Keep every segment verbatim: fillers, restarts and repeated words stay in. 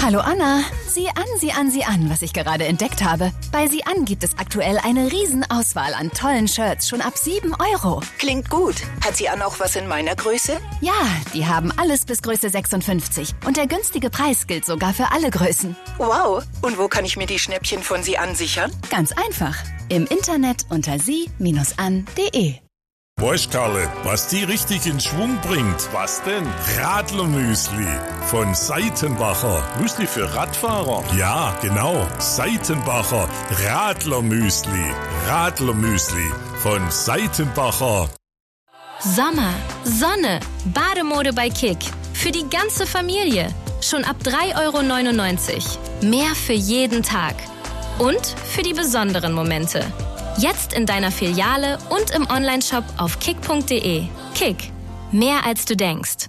Hallo Anna. Sieh an, sieh an, sieh an, was ich gerade entdeckt habe. Bei Sieh an gibt es aktuell eine Riesenauswahl an tollen Shirts, schon ab sieben Euro. Klingt gut. Hat Sieh an auch was in meiner Größe? Ja, die haben alles bis Größe sechsundfünfzig. Und der günstige Preis gilt sogar für alle Größen. Wow. Und wo kann ich mir die Schnäppchen von Sieh an sichern? Ganz einfach. Im Internet unter sie Bindestrich an punkt de. Weißt Karle, was die richtig in Schwung bringt? Was denn? Radlermüsli von Seitenbacher. Müsli für Radfahrer? Ja, genau. Seitenbacher Radlermüsli. Radlermüsli von Seitenbacher. Sommer, Sonne, Bademode bei Kick. Für die ganze Familie. Schon ab drei Euro neunundneunzig. Mehr für jeden Tag. Und für die besonderen Momente. Jetzt in deiner Filiale und im Onlineshop auf kick punkt de. Kick. Mehr als du denkst.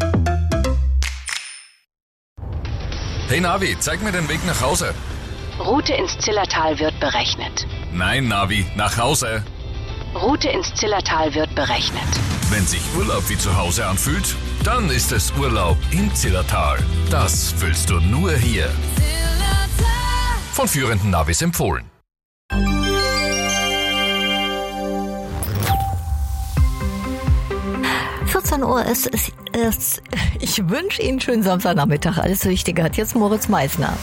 Hey Navi, zeig mir den Weg nach Hause. Route ins Zillertal wird berechnet. Nein, Navi, nach Hause. Route ins Zillertal wird berechnet. Wenn sich Urlaub wie zu Hause anfühlt, dann ist es Urlaub im Zillertal. Das fühlst du nur hier. Von führenden Navis empfohlen. vierzehn Uhr ist es. ist, ich wünsche Ihnen einen schönen Samstagnachmittag. Alles Wichtige hat jetzt Moritz Meissner.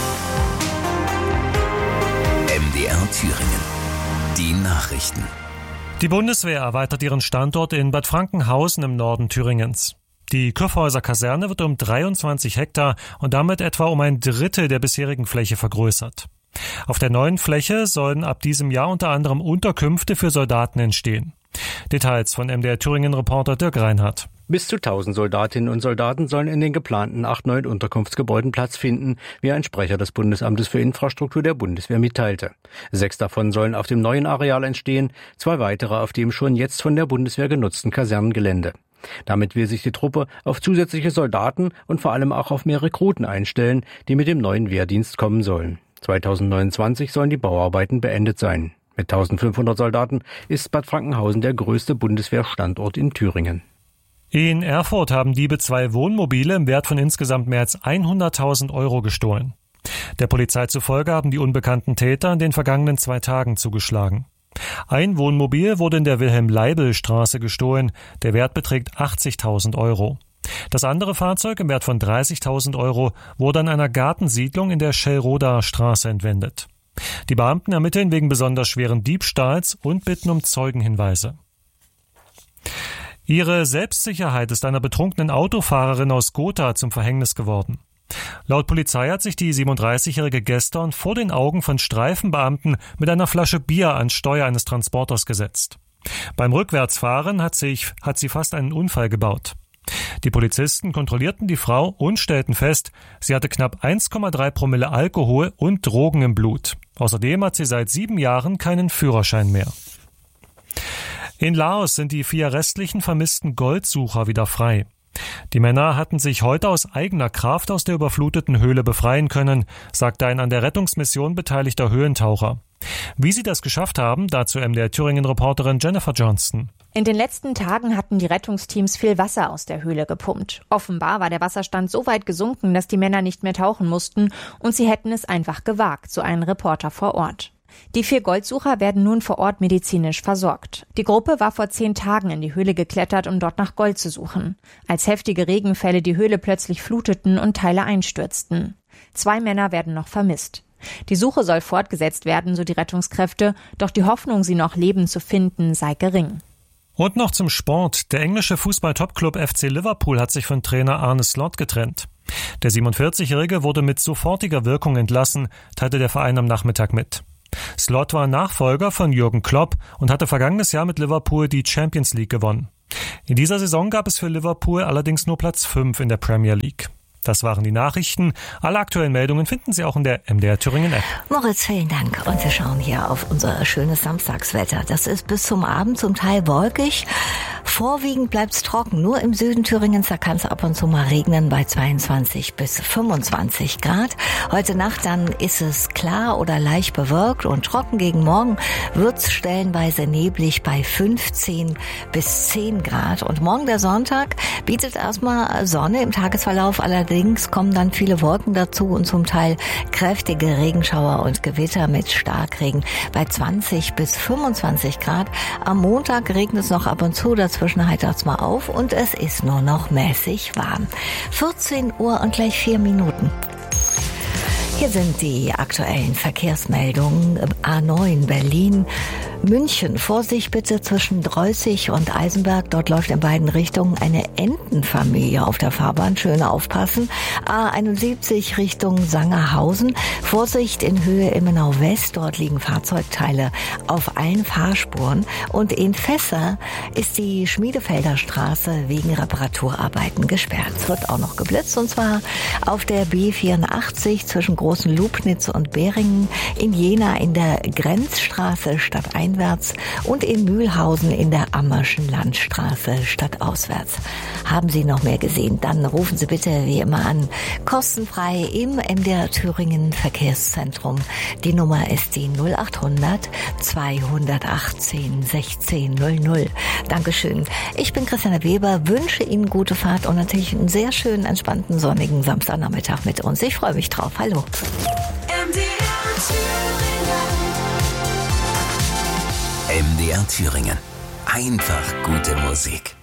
M D R Thüringen. Die Nachrichten. Die Bundeswehr erweitert ihren Standort in Bad Frankenhausen im Norden Thüringens. Die Kyffhäuser Kaserne wird um dreiundzwanzig Hektar und damit etwa um ein Drittel der bisherigen Fläche vergrößert. Auf der neuen Fläche sollen ab diesem Jahr unter anderem Unterkünfte für Soldaten entstehen. Details von M D R Thüringen-Reporter Dirk Reinhardt. Bis zu tausend Soldatinnen und Soldaten sollen in den geplanten acht neuen Unterkunftsgebäuden Platz finden, wie ein Sprecher des Bundesamtes für Infrastruktur der Bundeswehr mitteilte. Sechs davon sollen auf dem neuen Areal entstehen, zwei weitere auf dem schon jetzt von der Bundeswehr genutzten Kasernengelände. Damit will sich die Truppe auf zusätzliche Soldaten und vor allem auch auf mehr Rekruten einstellen, die mit dem neuen Wehrdienst kommen sollen. zweitausendneunundzwanzig sollen die Bauarbeiten beendet sein. Mit eintausendfünfhundert Soldaten ist Bad Frankenhausen der größte Bundeswehrstandort in Thüringen. In Erfurt haben Diebe zwei Wohnmobile im Wert von insgesamt mehr als hunderttausend Euro gestohlen. Der Polizei zufolge haben die unbekannten Täter in den vergangenen zwei Tagen zugeschlagen. Ein Wohnmobil wurde in der Wilhelm-Leibel-Straße gestohlen. Der Wert beträgt achtzigtausend Euro. Das andere Fahrzeug im Wert von dreißigtausend Euro wurde an einer Gartensiedlung in der Schellroder Straße entwendet. Die Beamten ermitteln wegen besonders schweren Diebstahls und bitten um Zeugenhinweise. Ihre Selbstsicherheit ist einer betrunkenen Autofahrerin aus Gotha zum Verhängnis geworden. Laut Polizei hat sich die siebenunddreißigjährige gestern vor den Augen von Streifenbeamten mit einer Flasche Bier ans Steuer eines Transporters gesetzt. Beim Rückwärtsfahren hat, sich, hat sie fast einen Unfall gebaut. Die Polizisten kontrollierten die Frau und stellten fest, sie hatte knapp eins Komma drei Promille Alkohol und Drogen im Blut. Außerdem hat sie seit sieben Jahren keinen Führerschein mehr. In Laos sind die vier restlichen vermissten Goldsucher wieder frei. Die Männer hatten sich heute aus eigener Kraft aus der überfluteten Höhle befreien können, sagte ein an der Rettungsmission beteiligter Höhlentaucher. Wie sie das geschafft haben, dazu M D R Thüringen-Reporterin Jennifer Johnston. In den letzten Tagen hatten die Rettungsteams viel Wasser aus der Höhle gepumpt. Offenbar war der Wasserstand so weit gesunken, dass die Männer nicht mehr tauchen mussten und sie hätten es einfach gewagt, so ein Reporter vor Ort. Die vier Goldsucher werden nun vor Ort medizinisch versorgt. Die Gruppe war vor zehn Tagen in die Höhle geklettert, um dort nach Gold zu suchen. Als heftige Regenfälle die Höhle plötzlich fluteten und Teile einstürzten. Zwei Männer werden noch vermisst. Die Suche soll fortgesetzt werden, so die Rettungskräfte, doch die Hoffnung, sie noch lebend zu finden, sei gering. Und noch zum Sport. Der englische Fußball-Topclub F C Liverpool hat sich von Trainer Arne Slot getrennt. Der siebenundvierzigjährige wurde mit sofortiger Wirkung entlassen, teilte der Verein am Nachmittag mit. Slot war Nachfolger von Jürgen Klopp und hatte vergangenes Jahr mit Liverpool die Champions League gewonnen. In dieser Saison gab es für Liverpool allerdings nur Platz fünf in der Premier League. Das waren die Nachrichten. Alle aktuellen Meldungen finden Sie auch in der M D R Thüringen App. Moritz, vielen Dank. Und wir schauen hier auf unser schönes Samstagswetter. Das ist bis zum Abend zum Teil wolkig. Vorwiegend bleibt es trocken. Nur im Süden Thüringens, da kann es ab und zu mal regnen bei zweiundzwanzig bis fünfundzwanzig Grad. Heute Nacht dann ist es klar oder leicht bewölkt und trocken. Gegen morgen wird es stellenweise neblig bei fünfzehn bis zehn Grad. Und morgen der Sonntag bietet erstmal Sonne im Tagesverlauf, allerdings Allerdings kommen dann viele Wolken dazu und zum Teil kräftige Regenschauer und Gewitter mit Starkregen bei zwanzig bis fünfundzwanzig Grad. Am Montag regnet es noch ab und zu, dazwischen heitert es mal auf und es ist nur noch mäßig warm. vierzehn Uhr und gleich vier Minuten. Hier sind die aktuellen Verkehrsmeldungen. A neun Berlin, München. Vorsicht bitte zwischen Dreußig und Eisenberg. Dort läuft in beiden Richtungen eine Entenfamilie auf der Fahrbahn. Schön aufpassen. A einundsiebzig Richtung Sangerhausen. Vorsicht in Höhe Immenau West. Dort liegen Fahrzeugteile auf allen Fahrspuren. Und in Fässer ist die Schmiedefelder Straße wegen Reparaturarbeiten gesperrt. Es wird auch noch geblitzt, und zwar auf der B vierundachtzig zwischen Großen Lubnitz und Beringen, in Jena in der Grenzstraße stadteinwärts und in Mühlhausen in der Ammerschen Landstraße stadtauswärts. Haben Sie noch mehr gesehen? Dann rufen Sie bitte wie immer an, kostenfrei im M D R Thüringen Verkehrszentrum. Die Nummer ist die null achthundert zweihundertachtzehn sechzehn null null. Dankeschön. Ich bin Christiane Weber, wünsche Ihnen gute Fahrt und natürlich einen sehr schönen, entspannten, sonnigen Samstagnachmittag mit uns. Ich freue mich drauf. Hallo. M D R Thüringen. M D R Thüringen. Einfach gute Musik.